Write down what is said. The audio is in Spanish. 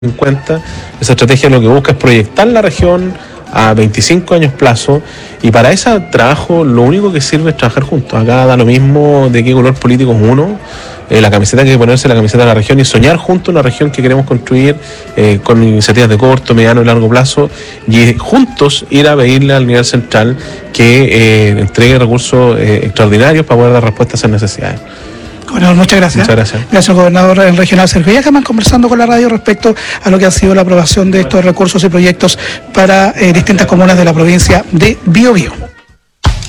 en cuenta. Esa estrategia lo que busca es proyectar la región a 25 años plazo, y para ese trabajo lo único que sirve es trabajar juntos. Acá da lo mismo de qué color político es uno, la camiseta que hay que ponerse, la camiseta de la región, y soñar juntos una región que queremos construir con iniciativas de corto, mediano y largo plazo, y juntos ir a pedirle al nivel central que entregue recursos extraordinarios para poder dar respuesta a esas necesidades. Gobernador, muchas gracias. Muchas gracias. Gracias, gobernador del regional Sergio Yacaman, conversando con la radio respecto a lo que ha sido la aprobación de estos recursos y proyectos para distintas comunas de la provincia de Biobío.